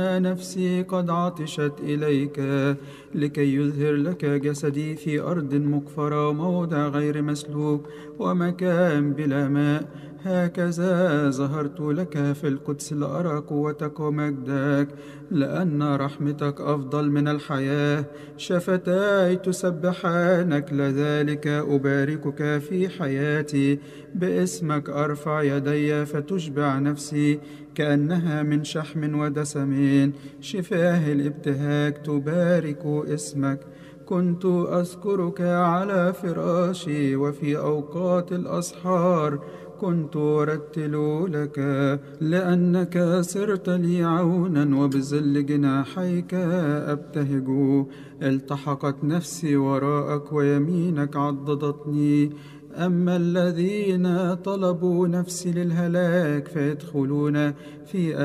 نفسي قد عطشت إليك لكي يظهر لك جسدي في أرض مقفرة وموضع غير مسلوك ومكان بلا ماء. هكذا ظهرت لك في القدس لأرى قوتك ومجدك، لأن رحمتك أفضل من الحياة. شفتاي تسبحانك، لذلك أباركك في حياتي. باسمك أرفع يدي فتشبع نفسي كأنها من شحم ودسم. شفاه الابتهاج تبارك اسمك. كنت أذكرك على فراشي، وفي أوقات الأسحار كنت أرتل لك، لأنك صرت لي عونا وبظل جناحيك أبتهج. التحقت نفسي وراءك ويمينك عضدتني. أما الذين طلبوا نفسي للهلاك فيدخلون في